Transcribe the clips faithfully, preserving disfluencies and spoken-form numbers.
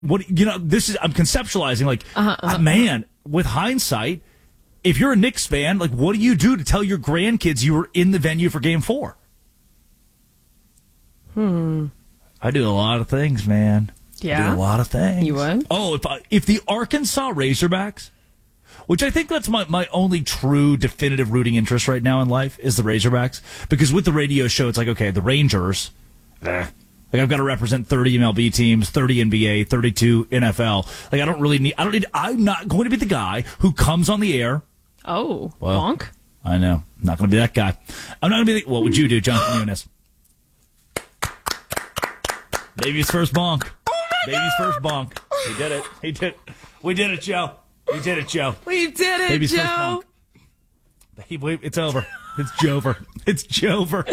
what you know, this is I'm conceptualizing like, uh-huh, uh-huh. uh, man, with hindsight, if you're a Knicks fan, like, what do you do to tell your grandkids you were in the venue for Game Four? Hmm. I do a lot of things, man. Yeah, I do a lot of things. You would? Oh, if I, if the Arkansas Razorbacks, which I think that's my, my only true definitive rooting interest right now in life is the Razorbacks, because with the radio show, it's like, okay, the Rangers, eh, like I've got to represent thirty M L B teams, thirty N B A, thirty-two N F L. Like I don't really need, I don't need, I'm not going to be the guy who comes on the air. Oh, well, bonk. I know. I'm not going to be that guy. I'm not going to be the, what would you do, John Quinones? Baby's first bonk. Oh Baby's God. first bonk. He did it. He did. We did it, Joe. We did it, Joe. We did it, Baby's Joe. First bonk. He, it's over. It's Jover. It's Jover.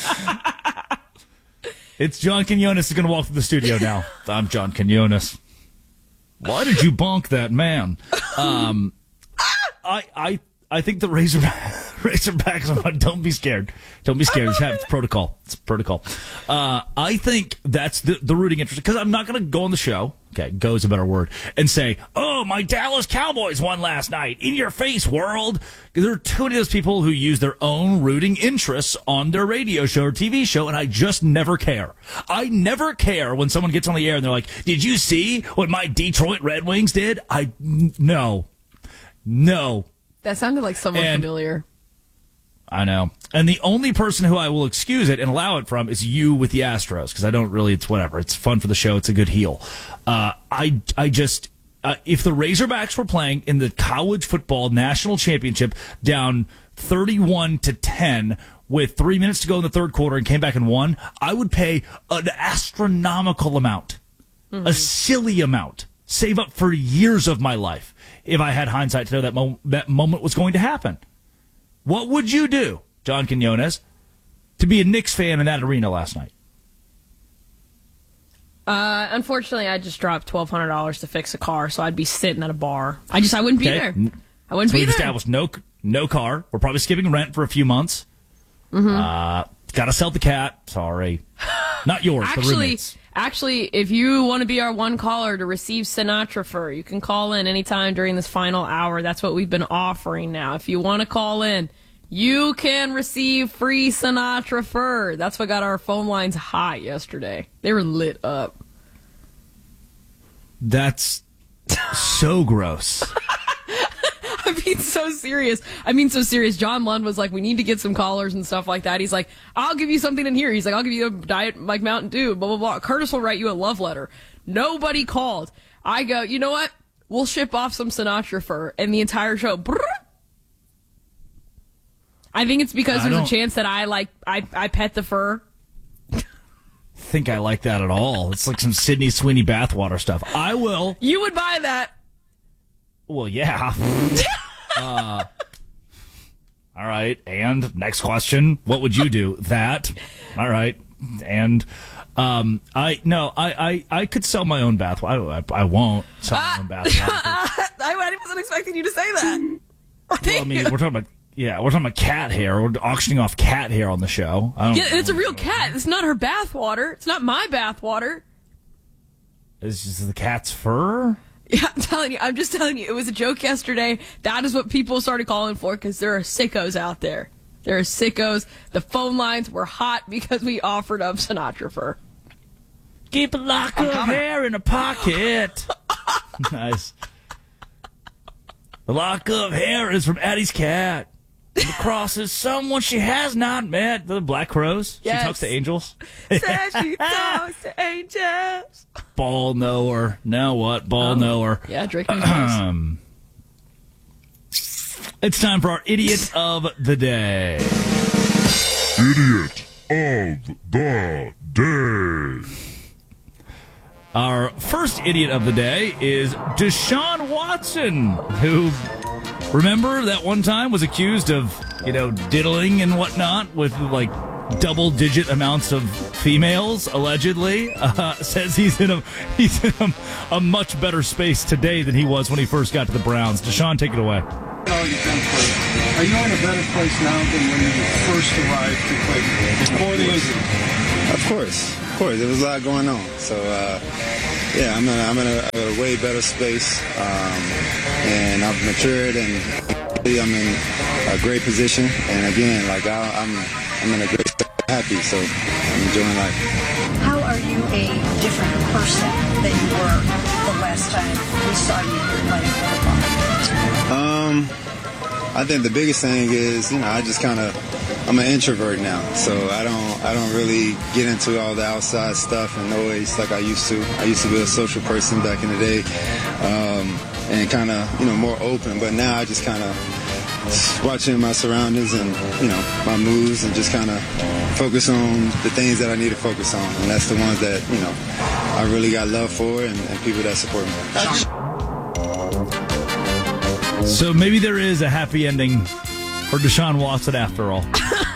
It's John Quinones is going to walk through the studio now. I'm John Quinones. Why did you bonk that man? Um, I I I think the Razor Razorbacks. Don't be scared. Don't be scared. It's, it's protocol. It's protocol. Uh, I think that's the, the rooting interest because I'm not going to go on the show. Okay, go is a better word, and say, "Oh, my Dallas Cowboys won last night." In your face, world. There are too many of those people who use their own rooting interests on their radio show or T V show, and I just never care. I never care when someone gets on the air and they're like, "Did you see what my Detroit Red Wings did?" I no, no. That sounded like someone and, familiar. I know. And the only person who I will excuse it and allow it from is you with the Astros, because I don't really, it's whatever. It's fun for the show. It's a good heel. Uh, I, I just, uh, if the Razorbacks were playing in the college football national championship down thirty-one to ten with three minutes to go in the third quarter and came back and won, I would pay an astronomical amount, mm-hmm. a silly amount, save up for years of my life if I had hindsight to know that, mo- that moment was going to happen. What would you do, John Quinones, to be a Knicks fan in that arena last night? Uh, unfortunately, I just dropped twelve hundred dollars to fix a car, so I'd be sitting at a bar. I just, I wouldn't be okay. there. I wouldn't so be we've there. established no, no car. We're probably skipping rent for a few months. Mm-hmm. Uh, got to sell the cat. Sorry. Not yours, actually, the roommates. Actually, if you want to be our one caller to receive Sinatra Fur, you can call in anytime during this final hour. That's what we've been offering now. If you want to call in, you can receive free Sinatra Fur. That's what got our phone lines hot yesterday. They were lit up. That's so gross. I mean, so serious. I mean, so serious. John Lund was like, we need to get some callers and stuff like that. He's like, I'll give you something in here. He's like, I'll give you a diet like Mountain Dew, blah, blah, blah. Curtis will write you a love letter. Nobody called. I go, you know what? We'll ship off some Sinatra Fur. And the entire show, brrr. I think it's because I there's don't... a chance that I, like, I, I pet the fur. think I like that at all. It's like some Sydney Sweeney bathwater stuff. I will. You would buy that. Well, yeah. uh, all right. And next question. What would you do? That. All right. And um, I no, I, I, I could sell my own bath. I, I, I won't sell my own bath. I wasn't expecting you to say that. Well, I mean, we're talking about yeah, we're talking about cat hair. We're auctioning off cat hair on the show. I don't yeah, it's a real cat. It's not her bath water. It's not my bath water. Is this the cat's fur? Yeah, I'm telling you. I'm just telling you. It was a joke yesterday. That is what people started calling for because there are sickos out there. There are sickos. The phone lines were hot because we offered up Sinatra Fur. Keep a lock of hair in a pocket. Nice. The lock of hair is from Addie's cat. The cross is someone she has not met. The Black Crows. Yes. She talks to angels. Says she talks to angels. Ball knower. Now what? Ball oh. knower. Yeah, Drake knows. Um, it's time for our Idiot of the Day. Idiot of the Day. Our first Idiot of the Day is Deshaun Watson, who, remember that one time was accused of, you know, diddling and whatnot with, like, double-digit amounts of females, allegedly. Uh, says he's in a he's in a, a much better space today than he was when he first got to the Browns. Deshaun, take it away. Are you in a better place now than when you first arrived to Cleveland before the injury? Of course, of course. There was a lot going on. So, uh, yeah, I'm in, a, I'm in a, a way better space, um, and I've matured, and I'm in a great position. And again, like I, I'm, I'm in a great state, happy. So I'm enjoying life. How are you a different person than you were the last time we saw you playing football? Um, I think the biggest thing is, you know, I just kind of, I'm an introvert now, so I don't, I don't really get into all the outside stuff and noise like I used to. I used to be a social person back in the day, um, and kind of, you know, more open. But now I just kind of watching my surroundings and, you know, my moves, and just kind of focus on the things that I need to focus on, and that's the ones that, you know, I really got love for, and, and people that support me. So maybe there is a happy ending for Deshaun Watson after all.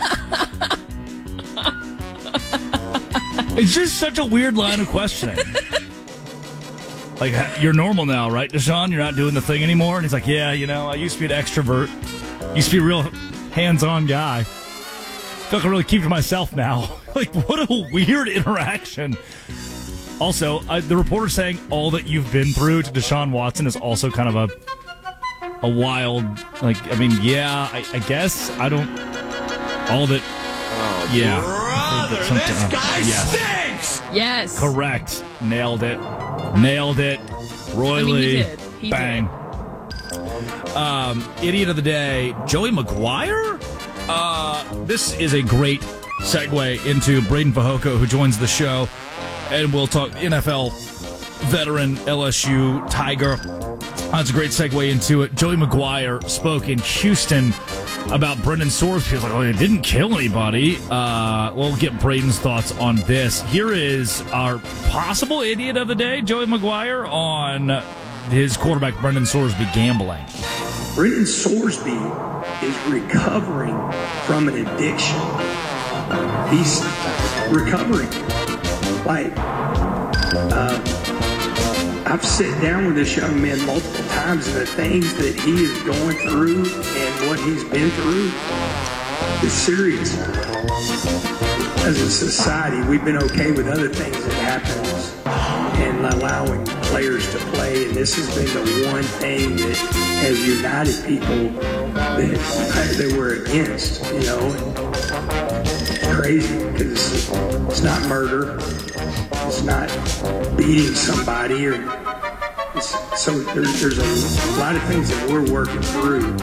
It's just such a weird line of questioning. Like, you're normal now, right, Deshaun? You're not doing the thing anymore? And he's like, yeah, you know, I used to be an extrovert. Used to be a real hands-on guy. Feel like I can really keep to myself now. Like, what a weird interaction. Also, uh, the reporter saying all that you've been through to Deshaun Watson is also kind of a a wild, like, I mean, yeah, I, I guess. I don't, all that, oh, yeah. Brother, this guy yes. stinks! Yes. Correct. Nailed it. Nailed it. Roy I mean, Lee. he did. He Bang. did. Um, Idiot of the Day, Joey McGuire? Uh, this is a great segue into Braden Fehoko, who joins the show, and we'll talk N F L veteran, L S U Tiger. That's a great segue into it. Joey McGuire spoke in Houston about Brendan Sorsby. He was like, oh, it didn't kill anybody. Uh, we'll get Braden's thoughts on this. Here is our possible idiot of the day, Joey McGuire, on his quarterback, Brendan Sorsby, gambling. Brendan Sorsby is recovering from an addiction. He's recovering. Like, uh, I've sat down with this young man multiple times, and the things that he is going through and what he's been through is serious. As a society, we've been okay with other things that happens and allowing players to play, and this has been the one thing that has united people that, that we're against, you know. It's crazy because it's, it's not murder. It's not beating somebody, or it's, so there's, there's a lot of things that we're working through.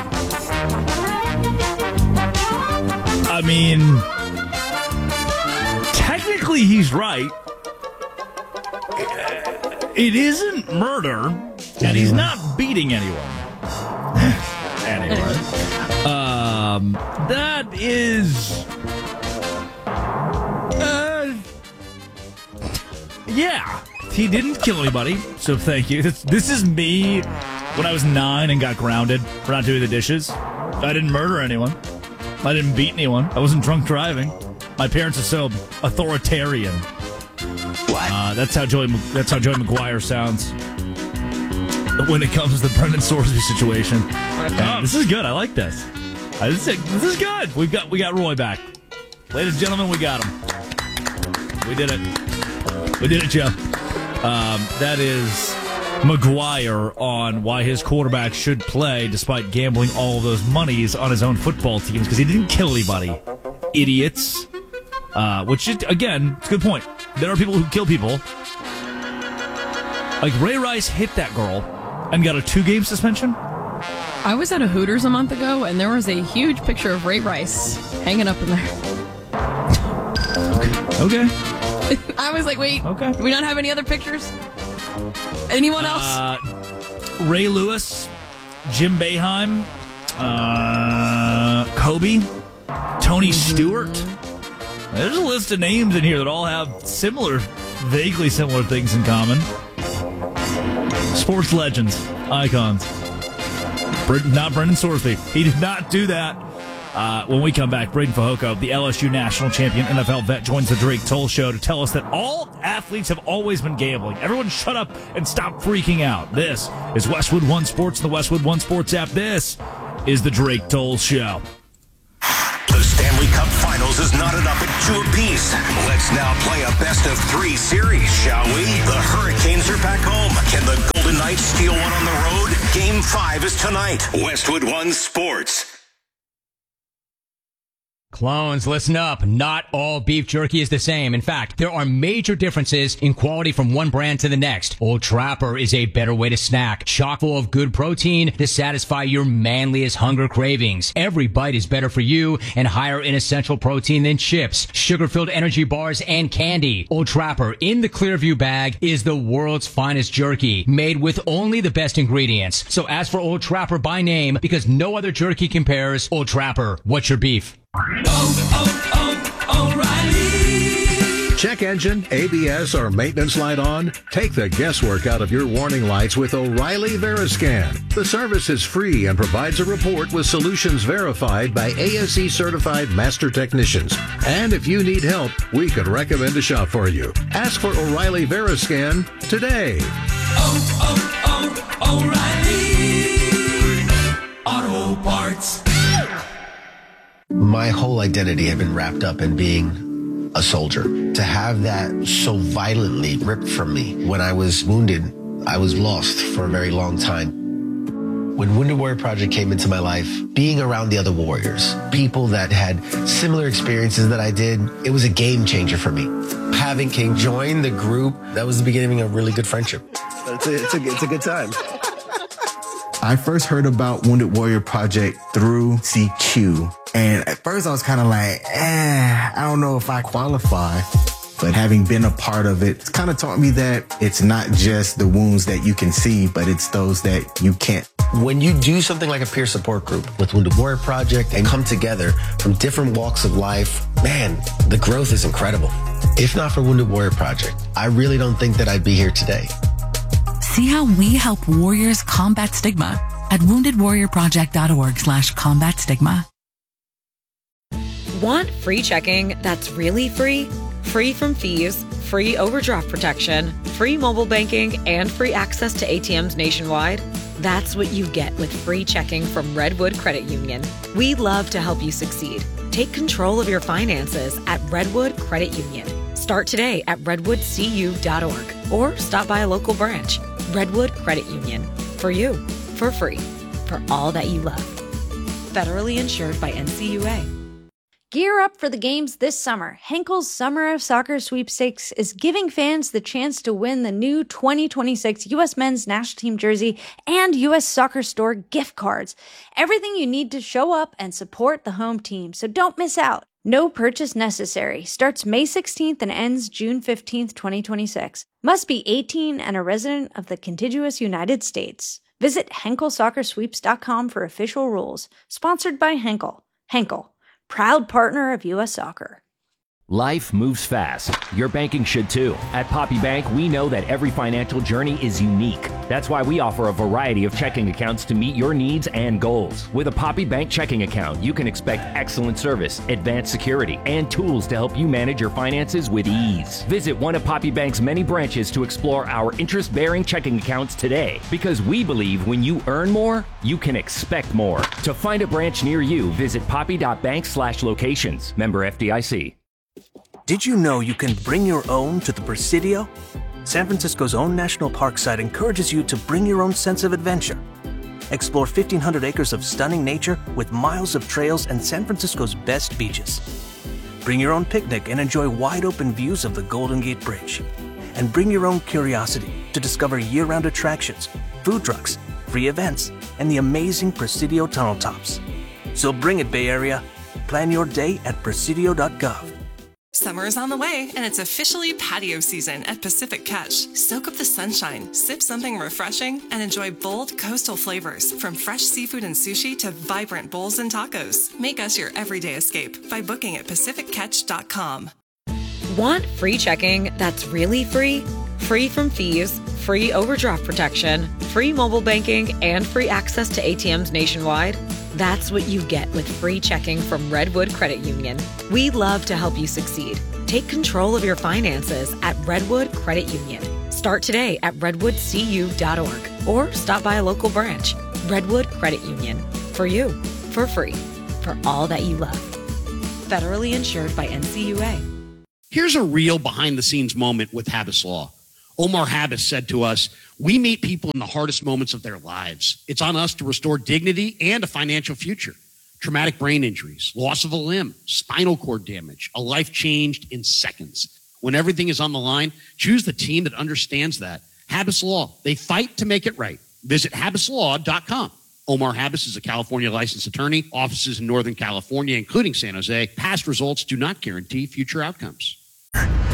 I mean, technically he's right. It isn't murder, and he's not beating anyone. Anyway, um, that is. Yeah, he didn't kill anybody, so thank you. This, this is me when I was nine and got grounded for not doing the dishes. I didn't murder anyone. I didn't beat anyone. I wasn't drunk driving. My parents are so authoritarian. Uh, that's how Joey. That's how Joey McGuire sounds when it comes to the Brendan Sorsby situation. And this is good. I like this. Uh, this, is, this is good. We've got we got Roy back, ladies and gentlemen. We got him. We did it. We did it, Joe. Um, that is McGuire on why his quarterback should play despite gambling all of those monies on his own football teams, because he didn't kill anybody. Idiots. Uh, which, is, again, it's a good point. There are people who kill people. Like, Ray Rice hit that girl and got a two-game suspension. I was at a Hooters a month ago, and there was a huge picture of Ray Rice hanging up in there. Okay. I was like, wait, okay. Do we not have any other pictures? Anyone else? Uh, Ray Lewis, Jim Boeheim, uh, Kobe, Tony Stewart. There's a list of names in here that all have similar, vaguely similar things in common. Sports legends, icons. Not Brendan Sorsby. He did not do that. Uh, when we come back, Braden Fehoko, the L S U national champion N F L vet, joins the Drake Toll Show to tell us that all athletes have always been gambling. Everyone shut up and stop freaking out. This is Westwood One Sports, the Westwood One Sports app. This is the Drake Toll Show. The Stanley Cup Finals is knotted up at two apiece. Let's now play a best of three series, shall we? The Hurricanes are back home. Can the Golden Knights steal one on the road? Game five is tonight. Westwood One Sports. Clones, listen up. Not all beef jerky is the same. In fact, there are major differences in quality from one brand to the next. Old Trapper is a better way to snack, chock full of good protein to satisfy your manliest hunger cravings. Every bite is better for you and higher in essential protein than chips, sugar-filled energy bars, and candy. Old Trapper in the Clearview bag is the world's finest jerky, made with only the best ingredients. So ask for Old Trapper by name because no other jerky compares. Old Trapper, what's your beef? Oh, oh, oh, O'Reilly. Check engine, A B S, or maintenance light on? Take the guesswork out of your warning lights with O'Reilly Veriscan. The service is free and provides a report with solutions verified by A S E certified master technicians. And if you need help, we could recommend a shop for you. Ask for O'Reilly Veriscan today. Oh, oh, oh, O'Reilly Auto Parts. My whole identity had been wrapped up in being a soldier. To have that so violently ripped from me when I was wounded, I was lost for a very long time. When Wounded Warrior Project came into my life, being around the other warriors, people that had similar experiences that I did, it was a game changer for me. Having King join the group, that was the beginning of a really good friendship. It's a, it's a, it's a good time. I first heard about Wounded Warrior Project through C Q. And at first I was kind of like, eh, I don't know if I qualify. But having been a part of it, it's kind of taught me that it's not just the wounds that you can see, but it's those that you can't. When you do something like a peer support group with Wounded Warrior Project and come together from different walks of life, man, the growth is incredible. If not for Wounded Warrior Project, I really don't think that I'd be here today. See how we help warriors combat stigma at woundedwarriorproject.org slash combat stigma. Want free checking that's really free? Free from fees, free overdraft protection, free mobile banking, and free access to A T Ms nationwide? That's what you get with free checking from Redwood Credit Union. We love to help you succeed. Take control of your finances at Redwood Credit Union. Start today at redwood c u dot org or stop by a local branch. Redwood Credit Union. For you, for free, for all that you love. Federally insured by N C U A. Gear up for the games this summer. Henkel's Summer of Soccer Sweepstakes is giving fans the chance to win the new twenty twenty-six U S Men's National Team jersey and U S Soccer Store gift cards. Everything you need to show up and support the home team, so don't miss out. No purchase necessary. Starts May sixteenth and ends June fifteenth, twenty twenty-six. Must be eighteen and a resident of the contiguous United States. Visit henkel soccer sweeps dot com for official rules. Sponsored by Henkel. Henkel, proud partner of U S Soccer. Life moves fast. Your banking should too. At Poppy Bank, we know that every financial journey is unique. That's why we offer a variety of checking accounts to meet your needs and goals. With a Poppy Bank checking account, you can expect excellent service, advanced security, and tools to help you manage your finances with ease. Visit one of Poppy Bank's many branches to explore our interest-bearing checking accounts today, because we believe when you earn more, you can expect more. To find a branch near you, visit poppy dot bank slash locations. Member F D I C. Did you know you can bring your own to the Presidio? San Francisco's own national park site encourages you to bring your own sense of adventure. Explore fifteen hundred acres of stunning nature with miles of trails and San Francisco's best beaches. Bring your own picnic and enjoy wide-open views of the Golden Gate Bridge. And bring your own curiosity to discover year-round attractions, food trucks, free events, and the amazing Presidio tunnel tops. So bring it, Bay Area. Plan your day at presidio dot gov. Summer is on the way, and it's officially patio season at Pacific Catch. Soak up the sunshine, sip something refreshing, and enjoy bold coastal flavors from fresh seafood and sushi to vibrant bowls and tacos. Make us your everyday escape by booking at pacific catch dot com. Want free checking that's really free? Free from fees, free overdraft protection, free mobile banking, and free access to A T Ms nationwide? That's what you get with free checking from Redwood Credit Union. We love to help you succeed. Take control of your finances at Redwood Credit Union. Start today at redwood c u dot org or stop by a local branch. Redwood Credit Union. For you, for free, for all that you love. Federally insured by N C U A. Here's a real behind-the-scenes moment with Habas Law. Omar Habas said to us, "We meet people in the hardest moments of their lives. It's on us to restore dignity and a financial future. Traumatic brain injuries, loss of a limb, spinal cord damage, a life changed in seconds. When everything is on the line, choose the team that understands that. Habas Law, they fight to make it right. Visit habas law dot com. Omar Habas is a California licensed attorney, offices in Northern California, including San Jose. Past results do not guarantee future outcomes."